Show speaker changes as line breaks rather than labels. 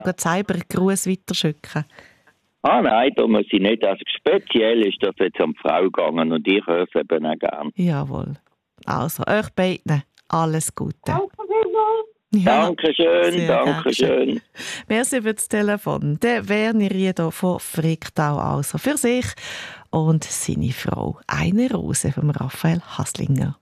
einen Cybergruß weiterschicken?
Nein, da muss ich nicht. Also speziell ist das jetzt an die Frau gegangen und ich höre es eben auch gerne.
Jawohl. Also, euch beiden alles Gute.
Danke vielmals. Ja, Dankeschön.
Merci für das Telefon. Der Werner Riedo von Fricktal also für sich und seine Frau. Eine Rose von Raphael Haslinger.